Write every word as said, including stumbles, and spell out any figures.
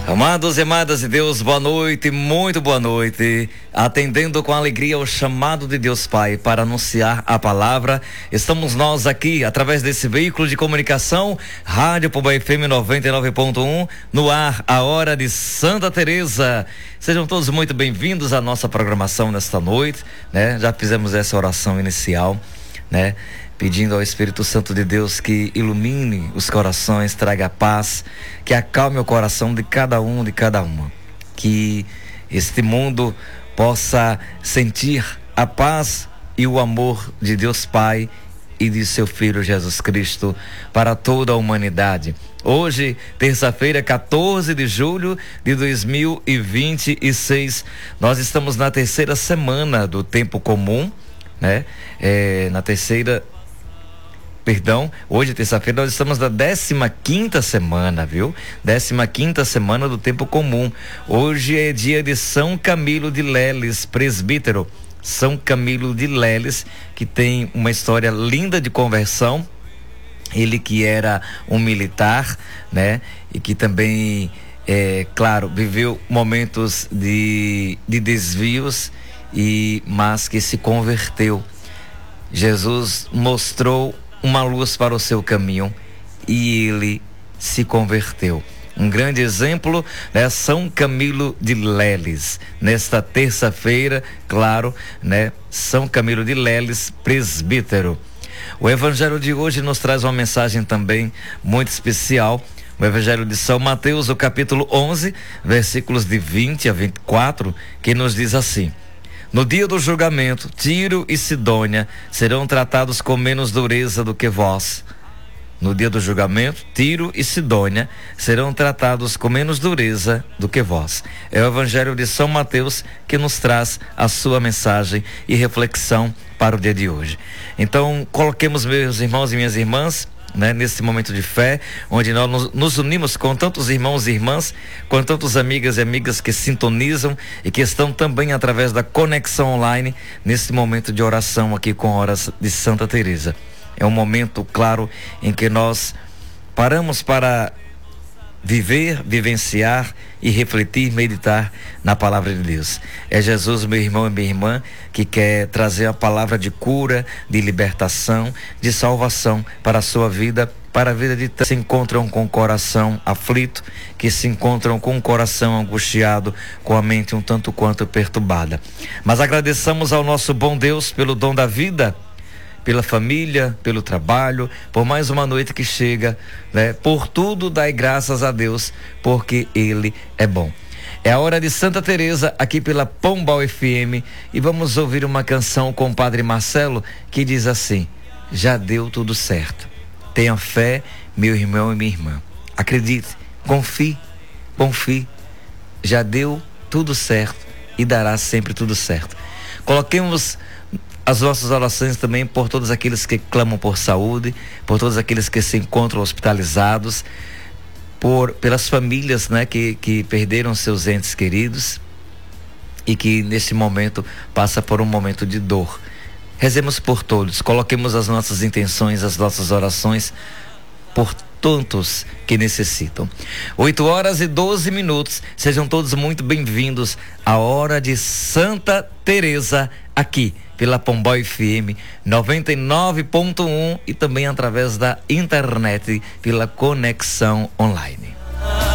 Amados e amadas de Deus, boa noite, muito boa noite. Atendendo com alegria o chamado de Deus Pai para anunciar a palavra, estamos nós aqui através desse veículo de comunicação, Rádio Pomboy F M noventa e nove ponto um, no ar, a hora de Santa Teresa. Sejam todos muito bem-vindos à nossa programação nesta noite, né? Já fizemos essa oração inicial, né? Pedindo ao Espírito Santo de Deus que ilumine os corações, traga paz, que acalme o coração de cada um, de cada uma. Que este mundo possa sentir a paz e o amor de Deus Pai e de seu Filho Jesus Cristo para toda a humanidade. Hoje, terça-feira, quatorze de julho de dois mil e vinte e seis, nós estamos na terceira semana do tempo comum, né? É, na terceira Perdão, hoje, terça-feira, nós estamos na décima quinta semana, viu? Décima quinta semana do tempo comum. Hoje é dia de São Camilo de Leles, presbítero. São Camilo de Leles, que tem uma história linda de conversão. Ele que era um militar, né? E que também, é, claro, viveu momentos de, de desvios, e, mas que se converteu. Jesus mostrou uma luz para o seu caminho e ele se converteu. Um grande exemplo, né? São Camilo de Leles, nesta terça-feira, claro, né? São Camilo de Leles, presbítero. O evangelho de hoje nos traz uma mensagem também muito especial. O evangelho de São Mateus, o capítulo onze, versículos de vinte a vinte e quatro, que nos diz assim: no dia do julgamento, Tiro e Sidônia serão tratados com menos dureza do que vós. No dia do julgamento, Tiro e Sidônia serão tratados com menos dureza do que vós. É o evangelho de São Mateus que nos traz a sua mensagem e reflexão para o dia de hoje. Então, coloquemos, meus irmãos e minhas irmãs, né, nesse momento de fé, onde nós nos, nos unimos com tantos irmãos e irmãs, com tantos amigas e amigas que sintonizam e que estão também através da conexão online, nesse momento de oração aqui com Horas de Santa Teresa. É um momento, claro, em que nós paramos para viver, vivenciar e refletir, meditar na palavra de Deus. É Jesus, meu irmão e minha irmã, que quer trazer a palavra de cura, de libertação, de salvação para a sua vida, para a vida de tantos que se encontram com o coração aflito, que se encontram com o coração angustiado, com a mente um tanto quanto perturbada. Mas agradeçamos ao nosso bom Deus pelo dom da vida, pela família, pelo trabalho, por mais uma noite que chega, né? Por tudo dai graças a Deus, porque Ele é bom. É a hora de Santa Teresa aqui pela Pomboy F M, e vamos ouvir uma canção com o Padre Marcelo que diz assim: já deu tudo certo. Tenha fé, meu irmão e minha irmã. Acredite, confie, confie. Já deu tudo certo e dará sempre tudo certo. Coloquemos as nossas orações também por todos aqueles que clamam por saúde, por todos aqueles que se encontram hospitalizados, por, pelas famílias, né, que, que perderam seus entes queridos e que neste momento passa por um momento de dor. Rezemos por todos, coloquemos as nossas intenções, as nossas orações por tantos que necessitam. oito horas e doze minutos, sejam todos muito bem-vindos à Hora de Santa Teresa aqui pela Pomboy F M noventa e nove ponto um e também através da internet pela conexão online.